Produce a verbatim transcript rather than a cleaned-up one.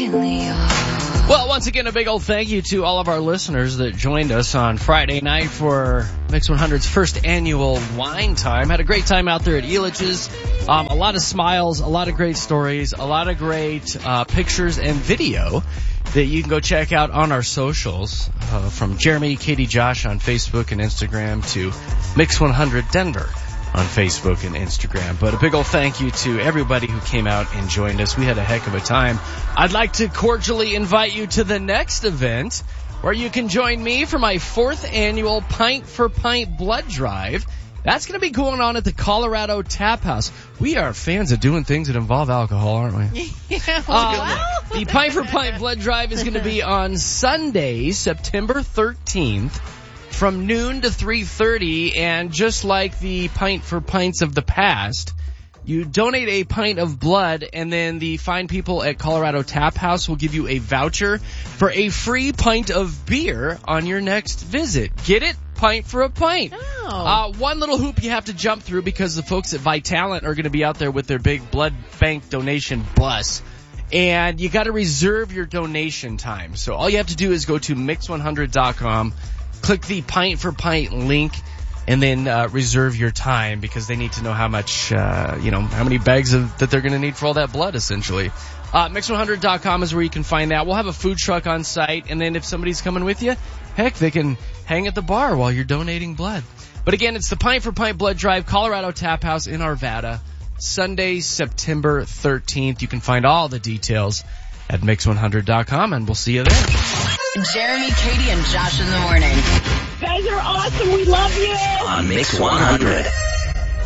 finally yours. Well, once again, a big old thank you to all of our listeners that joined us on Friday night for Mix one hundred's first annual wine time. Had a great time out there at Elitch's. Um, a lot of smiles, a lot of great stories, a lot of great uh, pictures and video that you can go check out on our socials, uh, from Jeremy, Katie, Josh on Facebook and Instagram to Mix one hundred Denver on Facebook and Instagram. But a big old thank you to everybody who came out and joined us. We had a heck of a time. I'd like to cordially invite you to the next event where you can join me for my fourth annual Pint for Pint Blood Drive. That's going to be going on at the Colorado Tap House. We are fans of doing things that involve alcohol, aren't we? Yeah, uh, the Pint for Pint Blood Drive is going to be on Sunday, September thirteenth, from noon to three thirty, and just like the Pint for Pints of the past, you donate a pint of blood, and then the fine people at Colorado Tap House will give you a voucher for a free pint of beer on your next visit. Get it? Pint for a pint. Oh. Uh, one little hoop you have to jump through because the folks at Vitalent are going to be out there with their big blood bank donation bus. And you got to reserve your donation time. So all you have to do is go to mix one hundred dot com, click the Pint for Pint link, and then uh, reserve your time because they need to know how much, uh, you know, how many bags of, that they're going to need for all that blood, essentially. Uh, mix one hundred dot com is where you can find that. We'll have a food truck on site, and then if somebody's coming with you, heck, they can hang at the bar while you're donating blood. But again, it's the Pint for Pint Blood Drive, Colorado Tap House in Arvada, Sunday, September thirteenth. You can find all the details at mix one hundred dot com, and we'll see you there. Jeremy, Katie, and Josh in the morning. You guys are awesome. We love you. On Mix one hundred.